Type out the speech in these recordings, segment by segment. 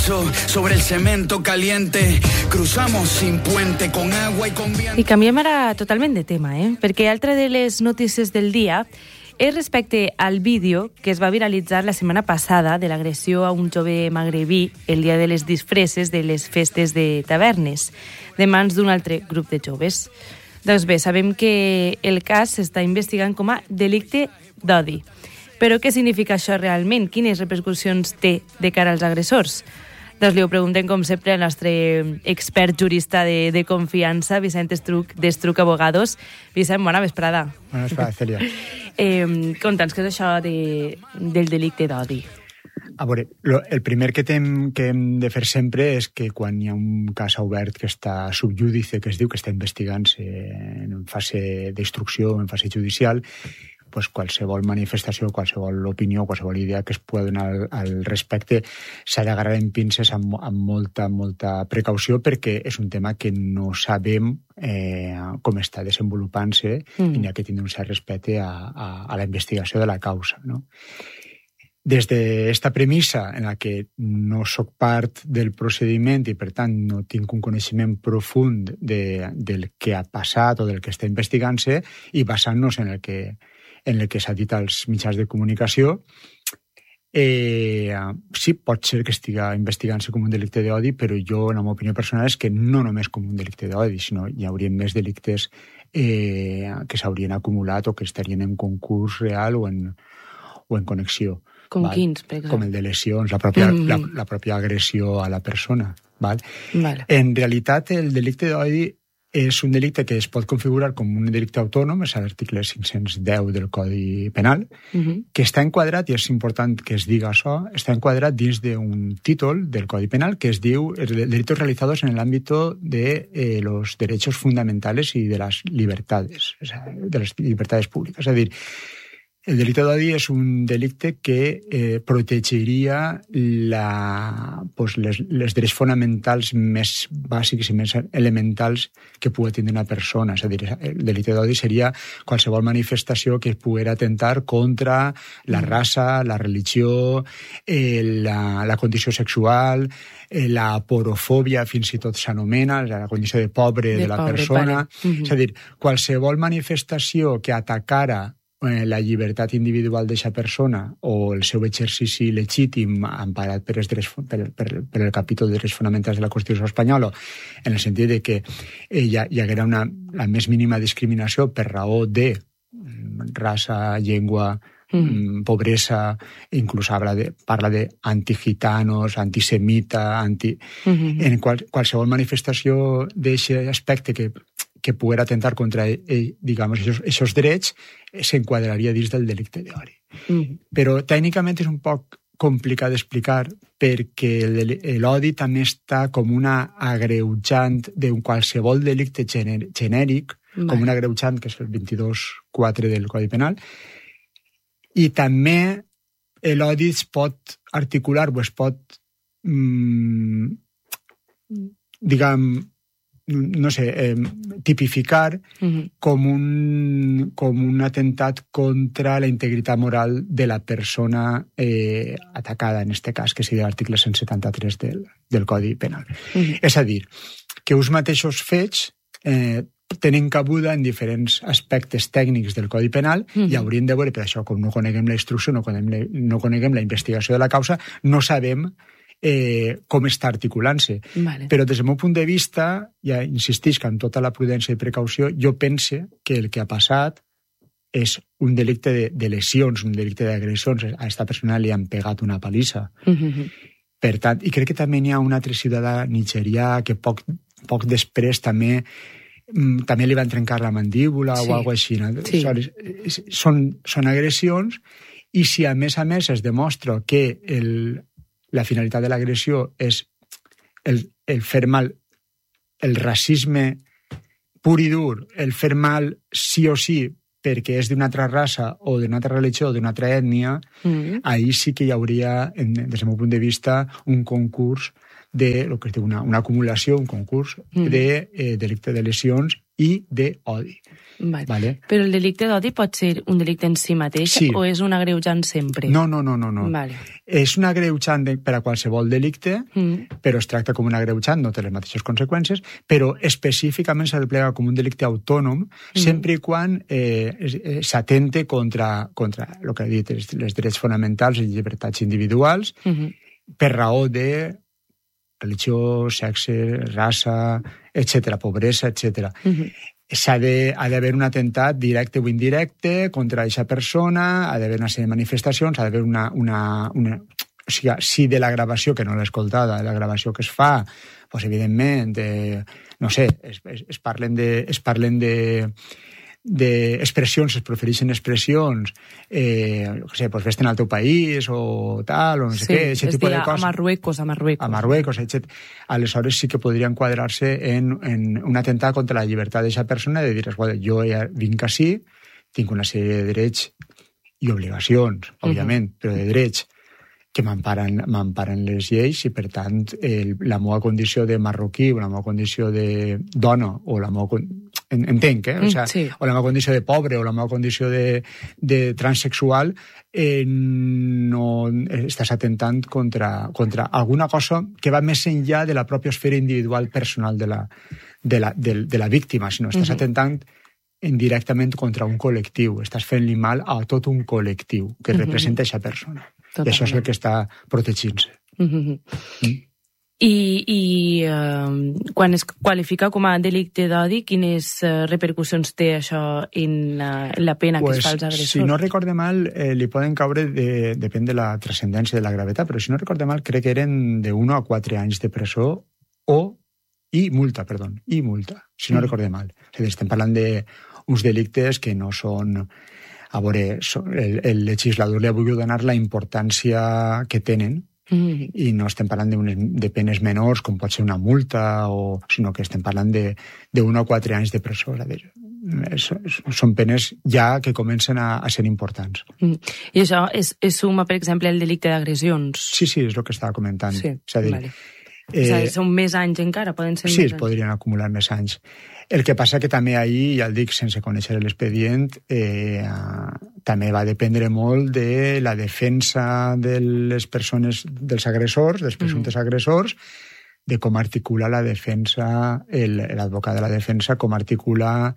paso sobre el cemento caliente. Cruzamos sin puente, con agua y con viento. I canviem ara totalment de tema, perquè altra de les notícies del dia és respecte al vídeo que es va viralitzar la setmana passada de l'agressió a un jove magrebí el dia de les disfresses de les festes de tavernes, de mans d'un altre grup de joves. Doncs bé, sabem que el cas s'està investigant com a delicte d'odi. Però què significa això realment? Quines repercussions té de cara als agressors? Doncs li ho preguntem, com sempre, al nostre expert jurista de confiança, Vicent d'Estruc Abogados. Vicent, bona vesprada. Bona vesprada, Cèlia. Conta'ns què és això del delicte d'odi. A veure, el primer que hem de fer sempre és que quan hi ha un cas obert que està subjúdice, que es diu que està investigant-se en fase d'instrucció, en fase judicial, pues qualsevol manifestació, qualsevol opinió, qualsevol idea que es pugui donar al respecte s'ha d'agarrar en pinces amb molta precaució, perquè és un tema que no sabem com està desenvolupant-se i n'hi ha que tindre un cert respecte a la investigació de la causa, no? Des d'esta premissa en la que no sóc part del procediment i, per tant, no tinc un coneixement profund del que ha passat o del que està investigant-se, i basant-nos en el que s'ha dit als mitjans de comunicació, sí, pot ser que estiga investigant-se com un delicte d'odi, però jo, en la meva opinió personal, és que no només com un delicte d'odi, sinó hi haurien més delictes que s'haurien acumulat o que estarien en concurs real o en connexió. Com quins, per exemple? Com el de lesions, la pròpia agressió a la persona. Val? Vale. En realitat, el delicte d'odi és un delicte que es pot configurar com un delicte autònom, és l'article 510 del Codi Penal, que està enquadrat, i és important que es diga això, està enquadrat dins d'un títol del Codi Penal que es diu Delitos realizados en el ámbito de los derechos fundamentales y de las libertades, de las libertades públicas. És a dir, el delicte d'odi és un delicte que protegiria les drets fonamentals més bàsics i més elementals que pugui tindre una persona. És a dir, el delicte d'odi seria qualsevol manifestació que poguera atentar contra la raça, la religió, la condició sexual, la porofòbia, fins i tot s'anomena, la condició de pobre de la persona. És a dir, qualsevol manifestació que atacara la llibertat individual d'aquesta persona o el seu exercici legítim emparat per el capítol de drets fonamentals de la Constitució espanyola, en el sentit de que hi haguera la més mínima discriminació per raó de raça, llengua, pobresa, inclús parla de antigitanos, antisemita, en qualsevol manifestació d'aquest aspecte que poguera atentar contra, digamos, aquests drets, s'enquadraria dins del delicte d'odi. Però tècnicament és un poc complicat d'explicar, perquè l'odi també està com una agreujant d'un qualsevol delicte genèric, com un agreujant, que és el 22.4 del Codi Penal, i també l'odi es pot articular o es pot, no sé, tipificar com un atemptat contra la integritat moral de la persona atacada, en aquest cas, que seria l'article 173 del Codi Penal. És a dir, que uns mateixos fets tenen cabuda en diferents aspectes tècnics del Codi Penal i hauríem de veure, per això, com no coneguem la instrucció, no coneguem la investigació de la causa, no sabem com està articulant-se. Vale. Però des del meu punt de vista, ja insistisc amb tota la prudència i precaució, jo pense que el que ha passat és un delicte de lesions, un delicte d'agressions. A aquesta persona li han pegat una palissa. Per tant, i crec que també hi ha un altre ciutadà nigerià que poc després també li van trencar la mandíbula o alguna cosa així. Sí. Són agressions, i si a més es demostra que la finalitat de l'agressió és el fer mal, el racisme pur i dur, el fer mal sí o sí perquè és d'una altra raça o d'una altra religió o d'una altra ètnia, ahir sí que hi hauria, des del meu punt de vista, un concurs de lo que es diu una acumulació, un concurs de delicte de lesions i d'odi. Vale. Però el delicte d'odi pot ser un delicte en si mateix o és un agreujant sempre? No. Vale. És un agreujant per a qualsevol delicte, però es tracta com un agreujant, no té les mateixes conseqüències, però específicament s'ha de plegar com un delicte autònom sempre i quan s'atente contra el que he dit, els drets fonamentals i llibertats individuals, per raó de religió, sexe, raça, etc., pobresa, etc. Ha d'haver un atemptat directe o indirecte contra aquesta persona, ha d'haver una sèrie de manifestacions, ha d'haver una... O sigui, si de la gravació, que no l'he escoltada, de la gravació que es fa, doncs evidentment, no sé, es parlen d'expressions, es profereixen expressions, no sé, pues vés-te'n al teu país o tal, o no sé què, aquest tipus de coses. A Marruecos, etc. Aleshores sí que podria enquadrar-se en un atemptat contra la llibertat d'aquesta persona de dir, jo vinc ací, tinc una sèrie de drets i obligacions, òbviament, però de drets que m'emparen les lleis i, per tant, la meva condició de marroquí o la meva condició de dona o la meva... Entenc, O la meva condició de pobre o la meva condició de transsexual no estàs atentant contra alguna cosa que va més enllà de la pròpia esfera individual personal de la víctima, sinó estàs atentant indirectament contra un col·lectiu, estàs fent-li mal a tot un col·lectiu que representa aquesta persona. Totalment. I això és el que està protegint-se. I quan es qualifica com a delicte d'odi, quines repercussions té això en la pena que es fa als agressors? Si no recorde mal, li poden caure, depèn de la transcendència de la gravetat, però si no recorde mal, crec que eren de 1 a 4 anys de presó i multa, si no recorde mal. És a dir, estem parlant d'uns delictes que no són... A veure, el legislador li ha volgut donar la importància que tenen i no estem parlant de penes menors, com pot ser una multa, sinó que estem parlant de 1 o 4 anys de presó. Són penes ja que comencen a ser importants. I això es suma, per exemple, el delicte d'agressions? Sí, és el que estava comentant. Sí, vale. Són més anys encara? Poden ser sí, es podrien acumular més anys. El que passa que també ahir, ja el dic sense conèixer l'expedient, també va dependre molt de la defensa de les persones, dels agressors, dels presumptes agressors, de com articula la defensa, l'advocat de la defensa, com articula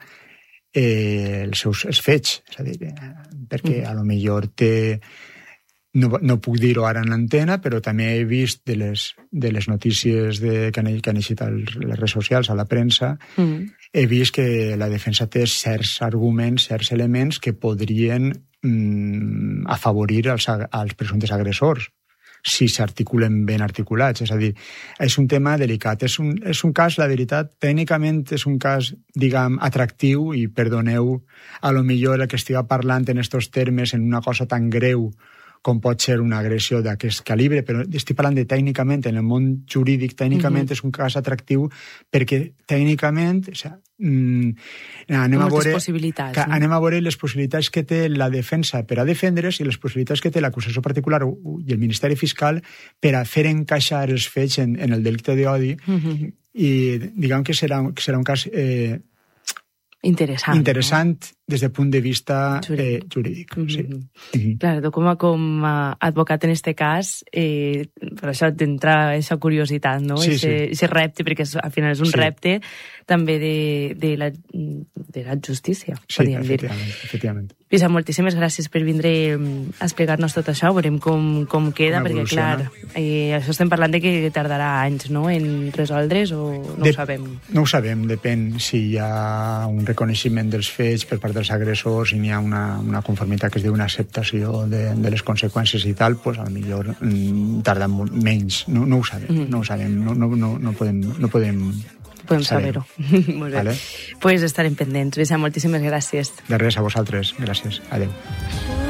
els fets. És a dir, perquè a lo millor té... No puc dir-ho ara en l'antena, però també he vist de les notícies que han eixit a les redes socials, a la premsa, he vist que la defensa té certs arguments, certs elements que podrien afavorir als presumptes agressors, si s'articulen ben articulats. És a dir, és un tema delicat. És un cas, la veritat, tècnicament és un cas, diguem, atractiu, i perdoneu a lo millor el que estigui parlant en estos termes en una cosa tan greu com pot ser una agressió d'aquest calibre, però estic parlant de tècnicament, en el món jurídic, tècnicament és un cas atractiu perquè tècnicament anem a veure les possibilitats que té la defensa per a defendre's i les possibilitats que té l'acusació particular i el Ministeri Fiscal per a fer encaixar els fets en el delicte d'odi i diguem que serà un cas interessant, no? Des del punt de vista jurídic. Sí. Clar, tu com a advocat en este cas, per això t'entra aquesta curiositat, no? Ese repte, perquè al final és un repte també de la justícia, podríem dir. Efectivament. Lluïsa, moltíssimes gràcies per vindre a explicar-nos tot això, veurem com queda, perquè clar, això estem parlant de que tardarà anys, no?, en resoldre's, o no ho sabem? No ho sabem, depèn si hi ha un reconeixement dels fets per part dels agressors i n'hi ha una conformitat que es diu una acceptació de les conseqüències i tal, doncs potser tarda menys. No ho sabem, no podem saber-ho. Molt bé. Pues estarem pendents. Lluïsa, moltíssimes gràcies. De res, a vosaltres. Gràcies. Adéu.